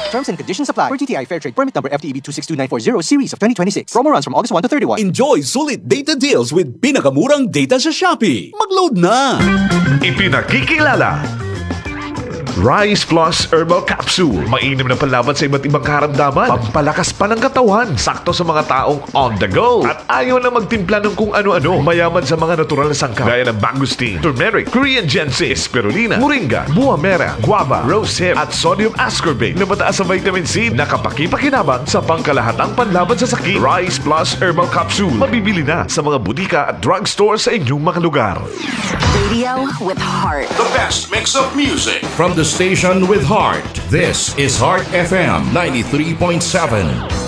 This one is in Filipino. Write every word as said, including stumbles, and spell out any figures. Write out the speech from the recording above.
Terms and conditions apply. For G T I Fair Trade Permit number F T E B two six two nine four zero series of twenty twenty-six. Promo runs from August first to thirty-first. Enjoy sulit data deals with pinakamurang data sa Shopee. Mag-load na! Ipinakikilala Rise Plus Herbal Capsule. Mainam na panlaban sa iba't ibang karamdaman. Pampalakas pa ng katawan. Sakto sa mga taong on the go. At ayaw na magtimpla ng kung ano-ano. Mayaman sa mga natural na sangkap. Gaya ng mangosteen, turmeric, Korean ginseng, spirulina, moringa, buwa mera, guava, rose hip, at sodium ascorbate na mataas sa vitamin C na kapakipakinabang sa pangkalahatang panlaban sa sakit. Rise Plus Herbal Capsule. Mabibili na sa mga butika at drugstore sa inyong mga lugar. Radio with heart. The best mix of music. From the station with heart. This is Heart F M ninety-three point seven.